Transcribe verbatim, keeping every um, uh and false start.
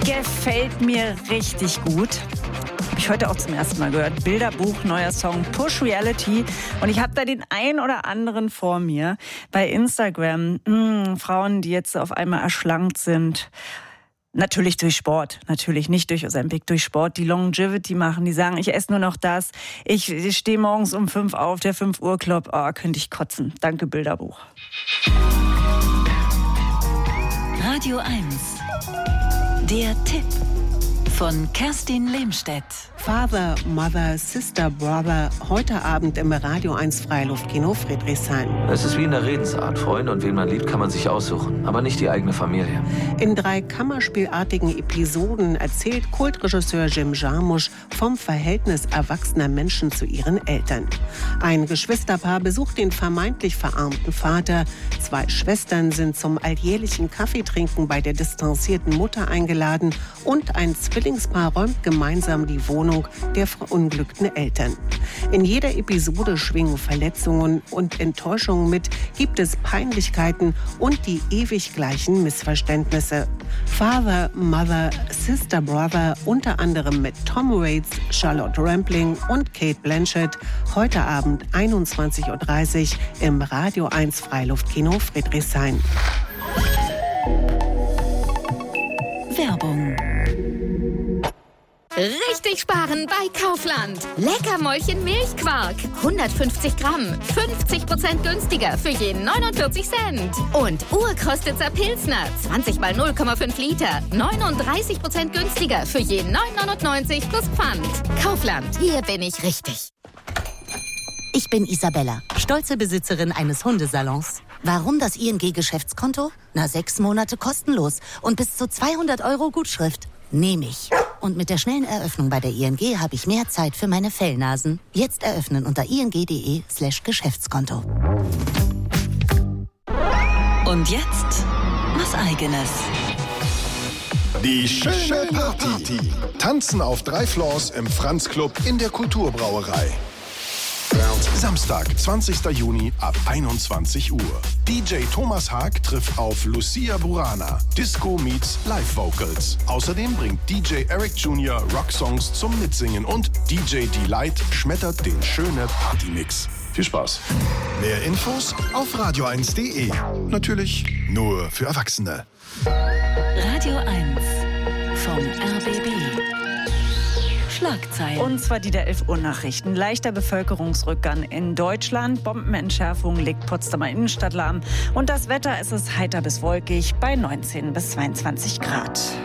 Gefällt mir richtig gut. Habe ich heute auch zum ersten Mal gehört. Bilderbuch, neuer Song, Push Reality. Und ich habe da den ein oder anderen vor mir bei Instagram. Mh, Frauen, die jetzt auf einmal erschlankt sind. Natürlich durch Sport, natürlich nicht durch Ozempic, durch Sport, die Longevity machen, die sagen, ich esse nur noch das, ich, ich stehe morgens um fünf auf, der fünf Uhr Club, oh, könnte ich kotzen. Danke, Bilderbuch. Radio eins, der Tipp von Kerstin Lehmstedt. Father, Mother, Sister, Brother. Heute Abend im Radio eins Freiluftkino Friedrichshain. Es ist wie in der Redensart. Freunde und wen man liebt, kann man sich aussuchen. Aber nicht die eigene Familie. In drei kammerspielartigen Episoden erzählt Kultregisseur Jim Jarmusch vom Verhältnis erwachsener Menschen zu ihren Eltern. Ein Geschwisterpaar besucht den vermeintlich verarmten Vater. Zwei Schwestern sind zum alljährlichen Kaffeetrinken bei der distanzierten Mutter eingeladen. Und ein Zwillingspaar räumt gemeinsam die Wohnung der verunglückten Eltern. In jeder Episode schwingen Verletzungen und Enttäuschungen mit, gibt es Peinlichkeiten und die ewig gleichen Missverständnisse. Father, Mother, Sister, Brother, unter anderem mit Tom Waits, Charlotte Rampling und Cate Blanchett, heute Abend einundzwanzig Uhr dreißig im Radio eins Freiluftkino Friedrichshain. Werbung. Richtig sparen bei Kaufland. Leckermäulchen Milchquark. hundertfünfzig Gramm. fünfzig Prozent günstiger für jeden neunundvierzig Cent. Und Urkostitzer Pilsner. zwanzig mal null Komma fünf Liter. neununddreißig Prozent günstiger für jeden neun neunundneunzig plus Pfand. Kaufland. Hier bin ich richtig. Ich bin Isabella, stolze Besitzerin eines Hundesalons. Warum das I N G-Geschäftskonto? Na, sechs Monate kostenlos und bis zu zweihundert Euro Gutschrift. Nehme ich. Und mit der schnellen Eröffnung bei der I N G habe ich mehr Zeit für meine Fellnasen. Jetzt eröffnen unter ing.de slash Geschäftskonto. Und jetzt was Eigenes. Die schöne Party. Tanzen auf drei Floors im Franz Club in der Kulturbrauerei. Samstag, zwanzigster Juni ab einundzwanzig Uhr. D J Thomas Haag trifft auf Lucia Burana. Disco meets Live Vocals. Außerdem bringt D J Eric Junior Rocksongs zum Mitsingen und D J Delight schmettert den schöne Partymix. Viel Spaß. Mehr Infos auf radio eins punkt de. Natürlich nur für Erwachsene. Radio eins vom R B B. Schlagzeilen. Und zwar die der elf Uhr Nachrichten. Leichter Bevölkerungsrückgang in Deutschland. Bombenentschärfung legt Potsdamer Innenstadt lahm. Und das Wetter, es ist heiter bis wolkig bei neunzehn bis zweiundzwanzig Grad.